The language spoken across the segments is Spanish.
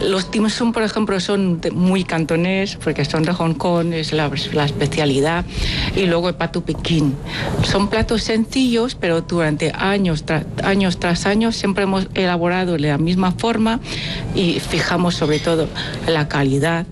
Los dim sum, por ejemplo, son muy cantonés, porque son de Hong Kong, es la especialidad. Y luego el pato Pekín. Son platos sencillos, pero durante años tras años siempre hemos elaborado de la misma forma y fijamos sobre todo la calidad.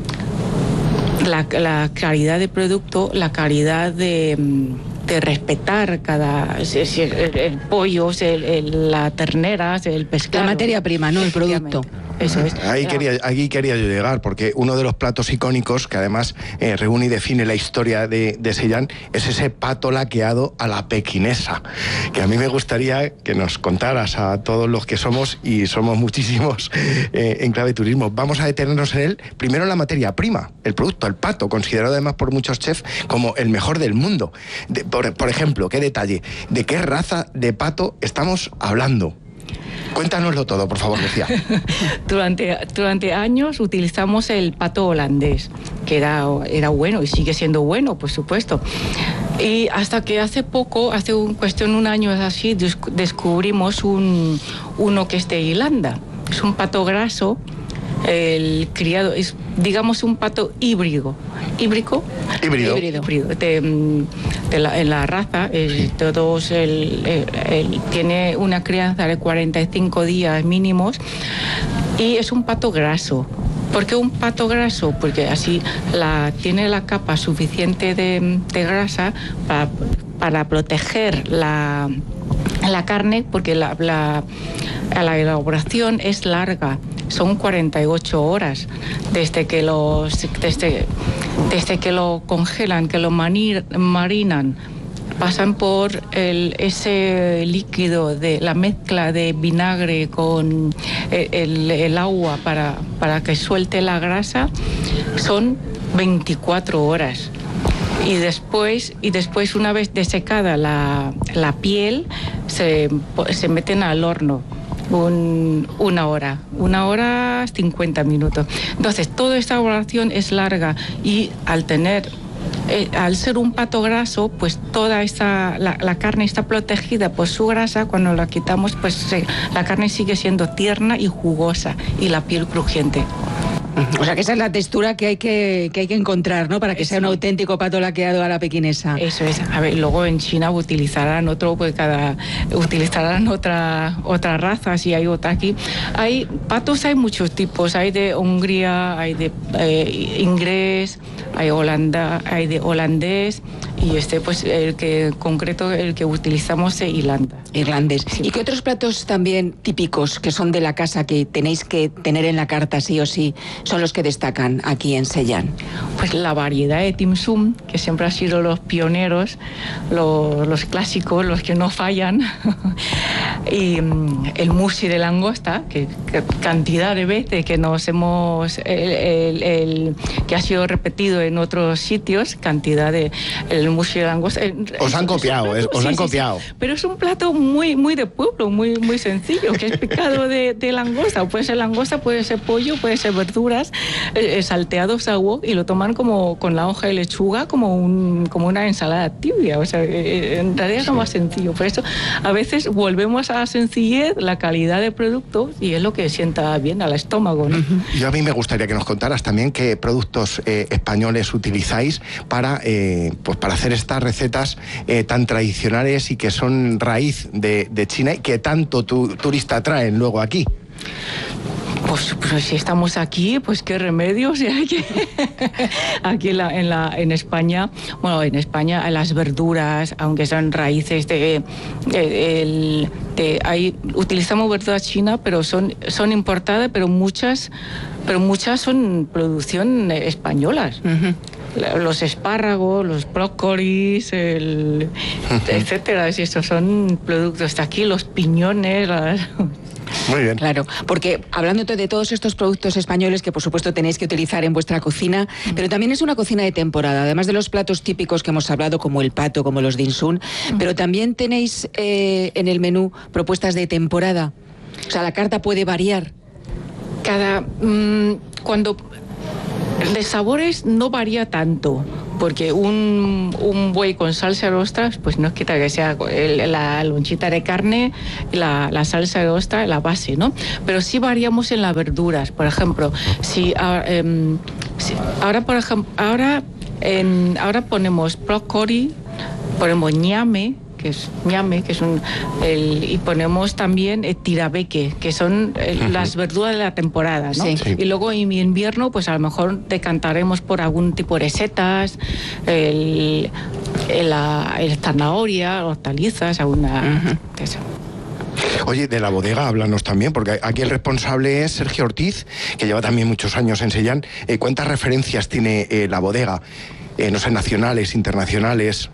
La calidad de producto, la calidad de respetar el pollo, la ternera, el pescado. La materia prima, no el producto. Eso es. Ahí quería yo llegar, porque uno de los platos icónicos que además reúne y define la historia de Sellán es ese pato laqueado a la pequinesa, que a mí me gustaría que nos contaras a todos los que somos, y somos muchísimos en Clave Turismo. Vamos a detenernos en él, primero en la materia prima, el producto, el pato, considerado además por muchos chefs como el mejor del mundo. Por ejemplo, ¿qué detalle? ¿De qué raza de pato estamos hablando? Cuéntanoslo todo, por favor, Lucía. Durante años utilizamos el pato holandés, que era bueno y sigue siendo bueno, por supuesto. Y hasta que hace poco, un año así, descubrimos uno que es de Irlanda. Es un pato graso. El criado es, digamos, un pato híbrido. En la raza, tiene una crianza de 45 días mínimos y es un pato graso. ¿Por qué un pato graso? Porque así tiene la capa suficiente de grasa para proteger la carne, porque la elaboración es larga. Son 48 horas desde que lo congelan, que lo marinan. Pasan por ese líquido de la mezcla de vinagre con el agua para que suelte la grasa. Son 24 horas. Y después, una vez desecada la piel, se meten al horno. Una hora 50 minutos. Entonces, toda esta elaboración es larga y al ser un pato graso, pues toda la carne está protegida por su grasa. Cuando la quitamos, pues la carne sigue siendo tierna y jugosa y la piel crujiente. O sea, que esa es la textura que hay que encontrar, ¿no? Para que sea un auténtico pato laqueado a la pequinesa. Eso es. A ver, luego en China utilizarán otra raza, si hay otra aquí. Patos hay muchos tipos. Hay de Hungría, hay de inglés, hay de holandés, y pues el que utilizamos es Irlandés. Sí. ¿Y qué otros platos también típicos que son de la casa que tenéis que tener en la carta sí o sí son los que destacan aquí en Sellán? Pues la variedad de dim sum, que siempre han sido los pioneros, los clásicos, los que no fallan. Y el mushi de langosta, que cantidad de veces que nos hemos que ha sido repetido en otros sitios, cantidad de el mushi de langosta. Os han copiado. Sí. Pero es un plato muy de pueblo, muy sencillo, que es picado de langosta. Puede ser langosta, puede ser pollo, puede ser verduras, salteado sagú, y lo toman como con la hoja de lechuga, como una ensalada tibia. O sea, en realidad es lo más sencillo. Por eso a veces volvemos a la sencillez, la calidad de producto, y es lo que sienta bien al estómago, ¿no? Yo a mí me gustaría que nos contaras también qué productos españoles utilizáis para hacer estas recetas tan tradicionales y que son raíz de China y que tanto turista traen luego aquí. Pues si estamos aquí, pues qué remedio. O sea, aquí en España, las verduras, aunque son raíces utilizamos verduras chinas, pero son importadas, pero muchas son producción españolas. Los espárragos, los brócolis, etcétera. Estos son productos de aquí, los piñones. Muy bien. Claro, porque hablando de todos estos productos españoles que por supuesto tenéis que utilizar en vuestra cocina, pero también es una cocina de temporada, además de los platos típicos que hemos hablado, como el pato, como los dim sum, pero también tenéis en el menú propuestas de temporada. O sea, la carta puede variar. De sabores no varía tanto, porque un buey con salsa de ostras, pues no quita que sea la lonchita de carne y la salsa de ostra, la base, ¿no? Pero sí variamos en las verduras. Por ejemplo, ahora ponemos brócoli, ponemos ñame, que es y ponemos también tirabeque, que son las verduras de la temporada, ¿no? Sí. Y luego en invierno, pues a lo mejor decantaremos por algún tipo de setas, el zanahoria, hortalizas, alguna... Eso. Oye, de la bodega háblanos también, porque aquí el responsable es Sergio Ortiz, que lleva también muchos años en Sellán. ¿Cuántas referencias tiene la bodega? No sé, nacionales, internacionales.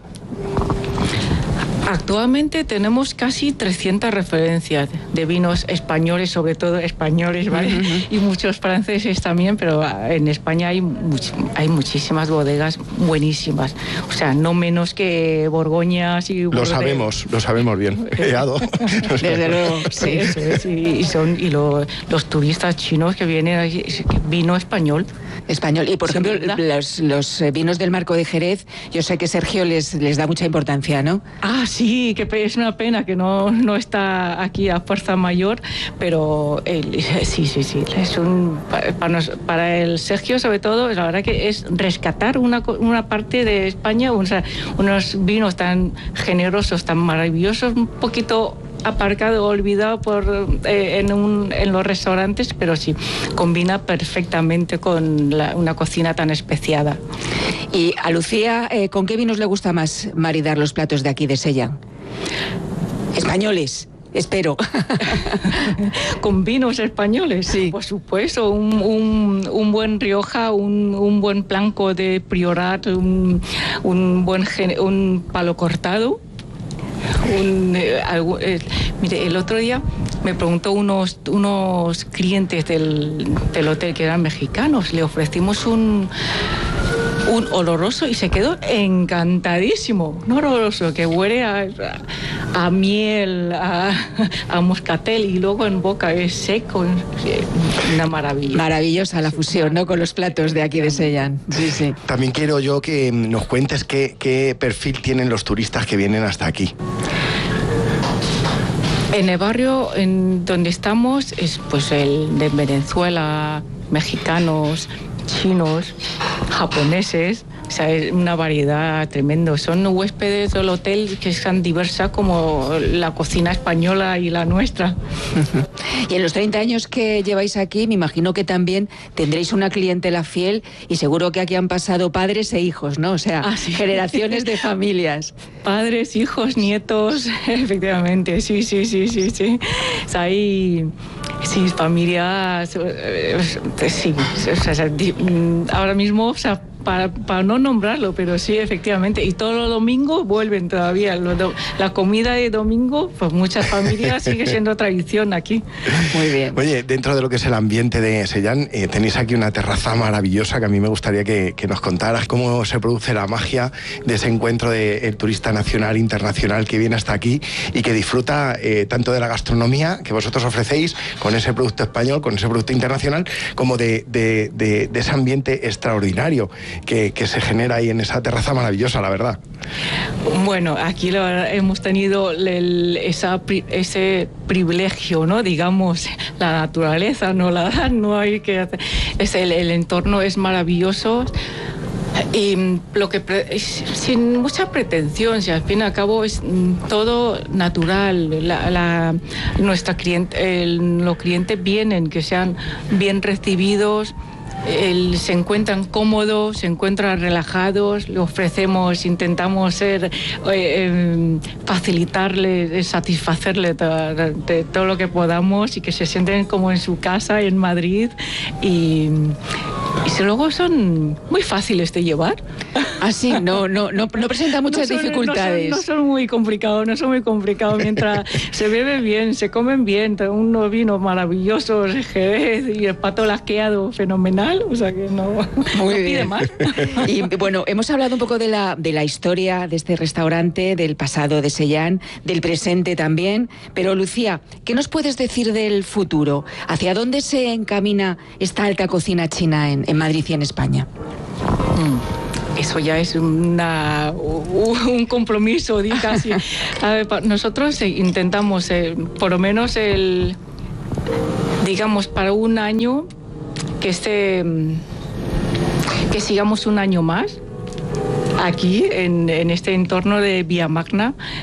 Actualmente tenemos casi 300 referencias de vinos españoles, sobre todo españoles, ¿vale? Y muchos franceses también, pero en España hay muchísimas bodegas buenísimas. O sea, no menos que Borgoñas y Lo sabemos bien. Desde luego, sí, eso es. Y los turistas chinos que vienen aquí, vino español. Y por ejemplo, los vinos del Marco de Jerez, yo sé que Sergio les da mucha importancia, ¿no? Ah, sí, que es una pena que no está aquí a fuerza mayor, pero sí, es para el Sergio, sobre todo, la verdad que es rescatar una parte de España, o sea, unos vinos tan generosos, tan maravillosos, un poquito aparcado, olvidado en los restaurantes, pero sí, combina perfectamente con una cocina tan especiada. Y a Lucía, ¿con qué vinos le gusta más maridar los platos de aquí de Sellán? Españoles, espero. Con vinos españoles, sí. Por supuesto, un buen Rioja, un buen Blanco de Priorat, un palo cortado. Mire, el otro día me preguntó unos clientes del hotel que eran mexicanos, le ofrecimos un oloroso y se quedó encantadísimo. Un oloroso que huele a miel, a moscatel, y luego en boca es seco, una maravilla. Maravillosa la fusión, ¿no?, con los platos de aquí de Sellán. Sí. También quiero yo que nos cuentes qué perfil tienen los turistas que vienen hasta aquí. En el barrio en donde estamos es pues el de Venezuela, mexicanos, chinos, japoneses. O sea, es una variedad tremenda. Son huéspedes del hotel que es tan diversa como la cocina española y la nuestra. Y en los 30 años que lleváis aquí, me imagino que también tendréis una clientela fiel, y seguro que aquí han pasado padres e hijos, ¿no? O sea, sí. Generaciones de familias. Padres, hijos, nietos, efectivamente, sí. O sea, hay familias, sí. O sea, ahora mismo, o sea, para no nombrarlo, pero sí, efectivamente. Y todos los domingos vuelven todavía. La comida de domingo, pues muchas familias sigue siendo tradición aquí. Muy bien. Oye, dentro de lo que es el ambiente de Sellán, tenéis aquí una terraza maravillosa que a mí me gustaría que nos contaras cómo se produce la magia de ese encuentro del turista nacional, internacional que viene hasta aquí y que disfruta tanto de la gastronomía que vosotros ofrecéis con ese producto español, con ese producto internacional, como de ese ambiente extraordinario que se genera ahí en esa terraza maravillosa, la verdad. Bueno, aquí hemos tenido ese privilegio, ¿no? Digamos, la naturaleza no la da, no hay que hacer. El entorno es maravilloso. Y sin mucha pretensión, si al fin y al cabo es todo natural. Los clientes vienen, que sean bien recibidos, se encuentran cómodos, se encuentran relajados, le ofrecemos, intentamos facilitarles, satisfacerles de todo lo que podamos y que se sienten como en su casa en Madrid, y luego son muy fáciles de llevar. Ah, sí, no presenta muchas dificultades. No son muy complicados, mientras se bebe bien, se comen bien, unos vinos maravillosos, Jerez, y el pato lasqueado fenomenal, o sea que no pide más. Y bueno, hemos hablado un poco de la historia de este restaurante, del pasado de Sellán, del presente también, pero Lucía, ¿qué nos puedes decir del futuro? ¿Hacia dónde se encamina esta alta cocina china en Madrid y en España? eso ya es un compromiso, casi. A ver, nosotros intentamos, por lo menos digamos, para un año, que sigamos un año más aquí en este entorno de Vía Magna,